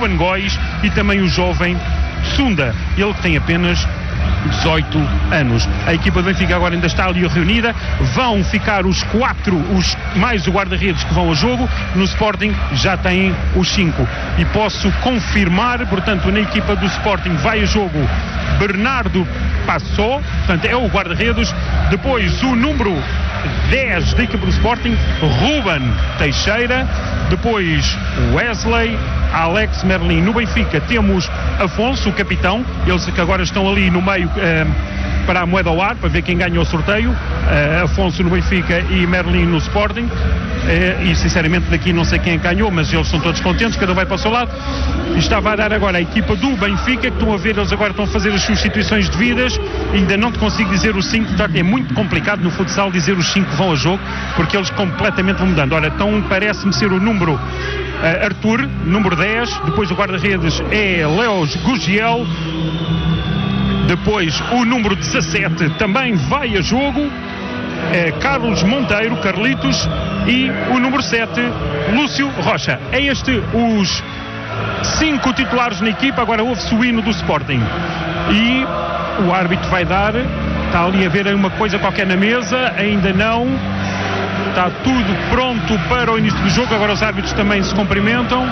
Ruben Góis e também o jovem Sunda, ele que tem apenas 18 anos. A equipa do Benfica agora ainda está ali reunida. Vão ficar os 4, mais o guarda-redes que vão ao jogo. No Sporting já têm os 5. E posso confirmar, portanto, na equipa do Sporting vai a jogo Bernardo Passó, portanto é o guarda-redes. Depois o número 10 da equipa do Sporting, Ruben Teixeira. Depois Wesley, Alex Merlin. No Benfica temos Afonso, o capitão. Eles que agora estão ali no meio para a moeda ao ar, para ver quem ganha o sorteio. Afonso no Benfica e Merlin no Sporting. E sinceramente daqui não sei quem ganhou, mas eles são todos contentes, cada um vai para o seu lado. E estava a dar agora a equipa do Benfica, que estão a ver, eles agora estão a fazer as substituições devidas. Ainda não te consigo dizer os 5, portanto é muito complicado no futsal dizer os 5 que vão ao jogo, porque eles completamente vão mudando. Ora, então parece-me ser o número Arthur, número 10, depois o guarda-redes é Leos Gugiel, depois o número 17 também vai a jogo, Carlos Monteiro, Carlitos, e o número 7, Lúcio Rocha. É este os 5 titulares na equipa. Agora ouve-se o hino do Sporting e o árbitro vai dar, está ali a ver uma coisa qualquer na mesa, ainda não, está tudo pronto para o início do jogo. Agora os árbitros também se cumprimentam,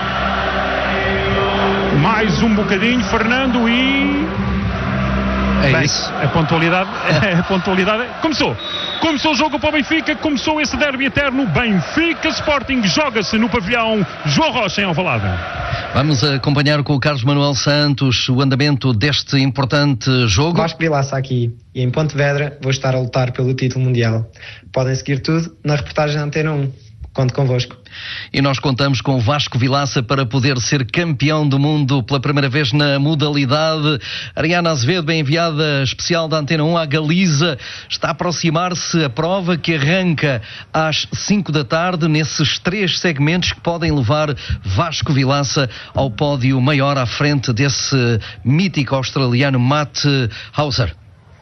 mais um bocadinho, Fernando, e bem, isso. A pontualidade começou o jogo para o Benfica, começou esse derby eterno. Benfica Sporting, joga-se no pavilhão João Rocha em Alvalade. Vamos acompanhar com o Carlos Manuel Santos o andamento deste importante jogo. Vasco Vilaça aqui, e em Pontevedra vou estar a lutar pelo título mundial. Podem seguir tudo na reportagem da Antena 1. Conto convosco. E nós contamos com o Vasco Vilaça para poder ser campeão do mundo pela primeira vez na modalidade. Ariana Azevedo, bem enviada especial da Antena 1 à Galiza. Está a aproximar-se a prova que arranca às 5 da tarde, nesses 3 segmentos que podem levar Vasco Vilaça ao pódio maior à frente desse mítico australiano Matt Hauser.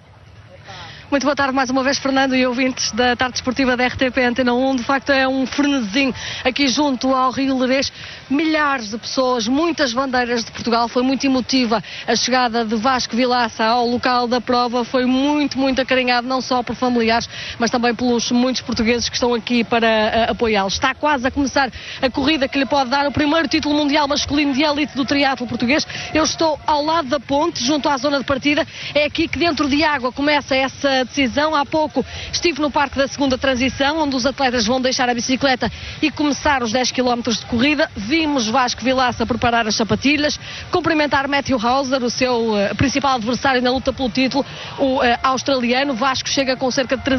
Muito boa tarde mais uma vez, Fernando e ouvintes da Tarde Desportiva da RTP Antena 1. De facto é um frenesim aqui junto ao Rio Lerês. Milhares de pessoas, muitas bandeiras de Portugal. Foi muito emotiva a chegada de Vasco Vilaça ao local da prova. Foi muito, muito acarinhado, não só por familiares, mas também pelos muitos portugueses que estão aqui para apoiá-lo. Está quase a começar a corrida que lhe pode dar o primeiro título mundial masculino de elite do triatlo português. Eu estou ao lado da ponte, junto à zona de partida. É aqui que dentro de água começa essa decisão. Há pouco estive no Parque da Segunda Transição, onde os atletas vão deixar a bicicleta e começar os 10 km de corrida. Vimos Vasco Vilaça preparar as sapatilhas, cumprimentar Matthew Hauser, o seu principal adversário na luta pelo título, o australiano. Vasco chega com cerca de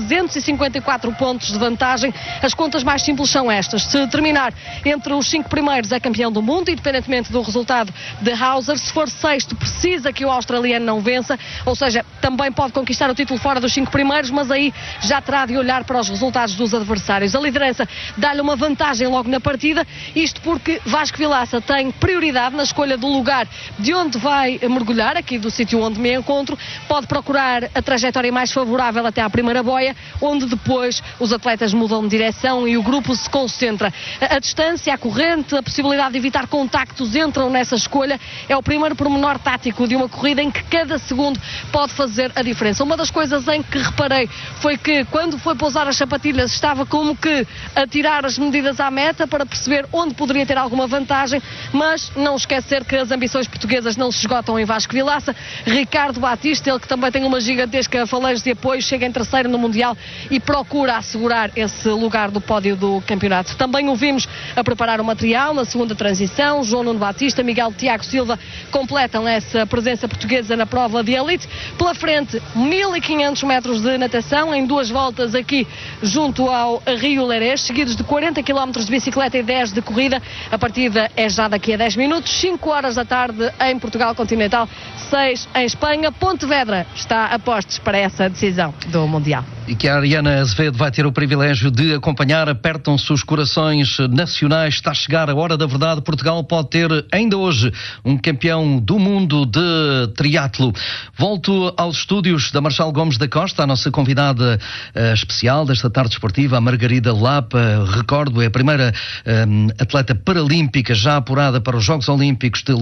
354 pontos de vantagem. As contas mais simples são estas: se terminar entre os 5 primeiros é campeão do mundo, independentemente do resultado de Hauser. Se for sexto, precisa que o australiano não vença, ou seja, também pode conquistar o título fora dos 5 primeiros, mas aí já terá de olhar para os resultados dos adversários. A liderança dá-lhe uma vantagem logo na partida, isto porque Vasco Vilaça tem prioridade na escolha do lugar de onde vai mergulhar, aqui do sítio onde me encontro. Pode procurar a trajetória mais favorável até à primeira boia, onde depois os atletas mudam de direção e o grupo se concentra. A distância, a corrente, a possibilidade de evitar contactos entram nessa escolha. É o primeiro pormenor tático de uma corrida em que cada segundo pode fazer a diferença. Uma das coisas em que reparei foi que quando foi pousar as sapatilhas estava como que a tirar as medidas à meta para perceber onde poderia ter alguma vantagem, mas não esquecer que as ambições portuguesas não se esgotam em Vasco Vilaça. Ricardo Batista, ele que também tem uma gigantesca falange de apoio, chega em terceiro no Mundial e procura assegurar esse lugar do pódio do campeonato. Também o vimos a preparar o material na segunda transição. João Nuno Batista, Miguel Tiago Silva completam essa presença portuguesa na prova de elite. Pela frente, 1500 metros de natação em 2 voltas aqui junto ao Rio Lerês, seguidos de 40 km de bicicleta e 10 de corrida. A partida é já daqui a 10 minutos, 5 horas da tarde em Portugal continental, 6 em Espanha. Pontevedra está a postos para essa decisão do Mundial. E que a Ariana Azevedo vai ter o privilégio de acompanhar. Apertam-se os corações nacionais. Está a chegar a hora da verdade. Portugal pode ter ainda hoje um campeão do mundo de triatlo. Volto aos estúdios da Marchal Gomes da Costa, a nossa convidada especial desta tarde desportiva, a Margarida Lapa. Recordo, é a primeira atleta paralímpica já apurada para os Jogos Olímpicos de